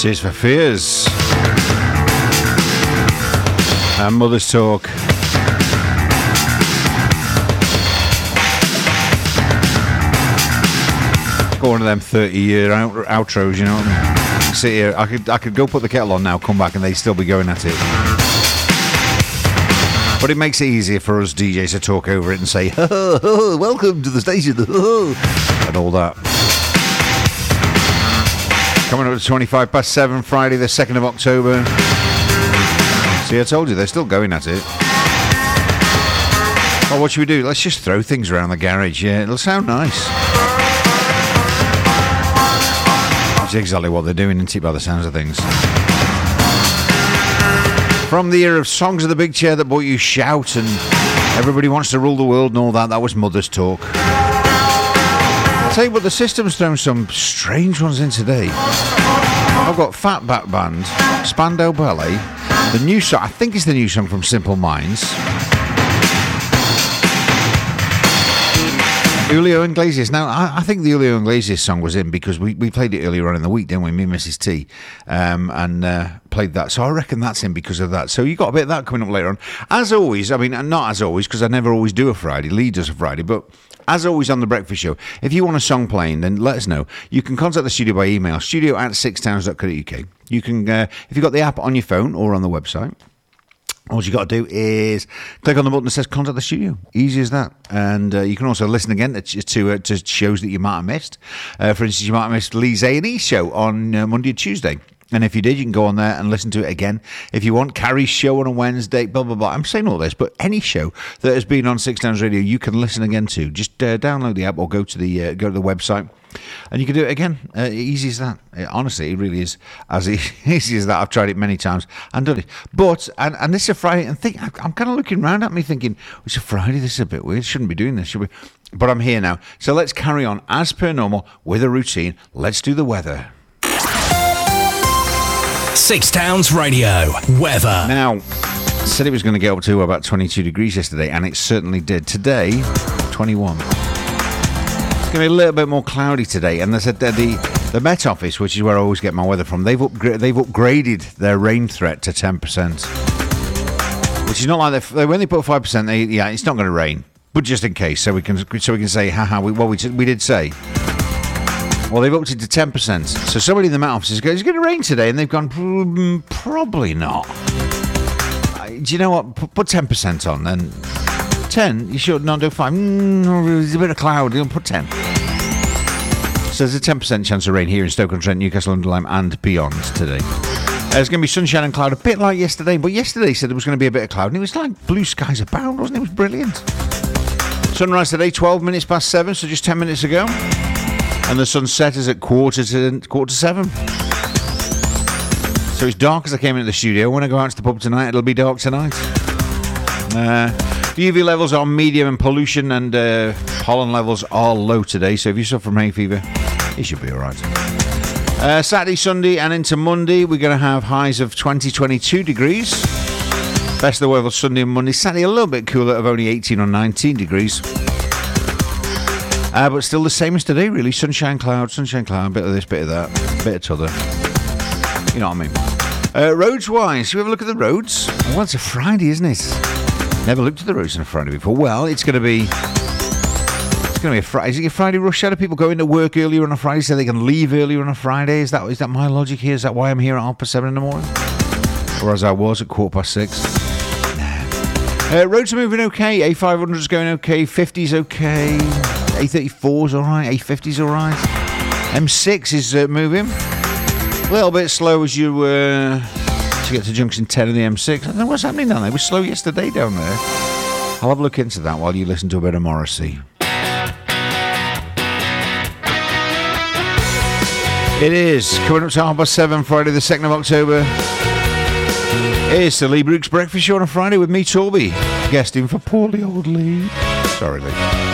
Tears for Fears and Mother's Talk. Got one of them 30-year outros, you know what I mean? Sit here, I could go put the kettle on now, come back, and they'd still be going at it. But it makes it easier for us DJs to talk over it and say, oh, welcome to the station, and all that. Coming up to 7:25, Friday the 2nd of October. See, I told you, they're still going at it. Well, what should we do? Let's just throw things around the garage, yeah, it'll sound nice. That's exactly what they're doing, isn't it, by the sounds of things. From the era of Songs of the Big Chair That Bought You Shout and Everybody Wants to Rule the World and all that, that was Mother's Talk. I'll tell you what, the system's thrown some strange ones in today. I've got Fatback Band, Spandau Ballet, the new song, I think it's the new song from Simple Minds, Julio Iglesias. Now, I think the Julio Iglesias song was in because we played it earlier on in the week, didn't we? Me and Mrs. T, and played that. So I reckon that's in because of that. So you got a bit of that coming up later on. As always, I mean, not as always, because I never always do a Friday. Lee does a Friday, but as always on The Breakfast Show, if you want a song playing, then let us know. You can contact the studio by email, studio@sixtowns.co.uk. You can, if you've got the app on your phone or on the website, all you got to do is click on the button that says Contact the Studio. Easy as that. And you can also listen again to shows that you might have missed. For instance, you might have missed Lee's A&E show on Monday and Tuesday. And if you did, you can go on there and listen to it again. If you want, Carrie's show on a Wednesday, blah, blah, blah. I'm saying all this, but any show that has been on Six Towns Radio, you can listen again to. Just download the app or go to the website. And you can do it again. Easy as that. Honestly, it really is as easy as that. I've tried it many times and done it. But, and this is a Friday, and I'm kind of looking around at me thinking, it's a Friday, this is a bit weird. Shouldn't be doing this, should we? But I'm here now. So let's carry on as per normal with a routine. Let's do the weather. Six Towns Radio weather. Now, I said it was going to get up to about 22 degrees yesterday, and it certainly did. Today, 21. It's going to be a little bit more cloudy today, and they said the Met Office, which is where I always get my weather from, they've upgraded their rain threat to 10%, which is not like when they put 5%. It's not going to rain, but just in case, so we can say, haha, we did say. Well, they've upped it to 10%. So somebody in the Met Office is going, it's going to rain today, and they've gone, probably not. Do you know what? Put 10% on, then 10. You should not do 5. There's a bit of cloud. You'll put 10. So there's a 10% chance of rain here in Stoke-on-Trent, Newcastle under Lyme, and beyond today. There's going to be sunshine and cloud, a bit like yesterday. But yesterday said there was going to be a bit of cloud, and it was like blue skies abound, wasn't it? It was brilliant. Sunrise today, 12 minutes past 7, so just 10 minutes ago. And the sunset is at quarter to 7. So it's dark as I came into the studio. When I go out to the pub tonight, it'll be dark tonight. The UV levels are medium, and pollution and pollen levels are low today. So if you suffer from hay fever, it should be all right. Saturday, Sunday, and into Monday, we're going to have highs of 22 degrees. Best of the weather Sunday and Monday. Saturday, a little bit cooler of only 18 or 19 degrees. But still the same as today, really. Sunshine, cloud, bit of this, bit of that, bit of t'other. You know what I mean? Roads-wise, should we have a look at the roads? Well, it's a Friday, isn't it? Never looked at the roads on a Friday before. Well, it's going to be a Friday. Is it a Friday rush hour? People go into work earlier on a Friday so they can leave earlier on a Friday? Is that my logic here? Is that why I'm here at 7:30 in the morning? Or as I was at 6:15? Nah. Roads are moving okay. A500 is going okay. 50's okay. A34's alright, A50's alright. M6 is moving. A little bit slow as you get to junction 10 of the M6. I don't know what's happening down there. It was slow yesterday down there. I'll have a look into that while you listen to a bit of Morrissey. It is coming up to 7:30, Friday the 2nd of October. It's the Lee Brooks Breakfast Show on a Friday with me, Torby, guesting for poorly old Lee. Sorry, Lee.